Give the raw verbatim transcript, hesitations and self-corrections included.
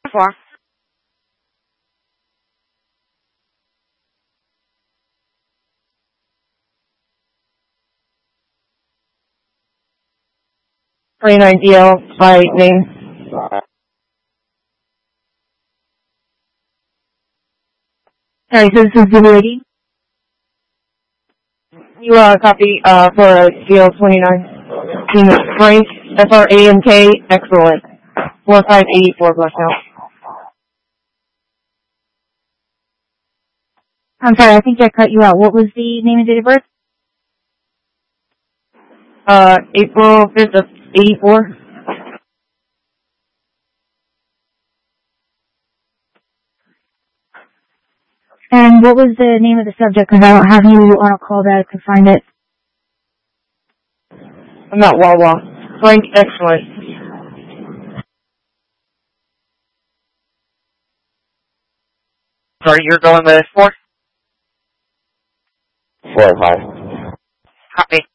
four. twenty-nine D L by name. Sorry, so this is the lady? You uh, copy uh, for D L twenty-nine. Team Frank, F R A N K, excellent. four five eight four plus now. I'm sorry, I think I cut you out. What was the name and date of birth? Uh, April fifth of eighty-four. And what was the name of the subject? Because I don't have you on a call back to find it. I'm not Wawa. Frank, excellent. Sorry, you're going with four? Four, five. Copy.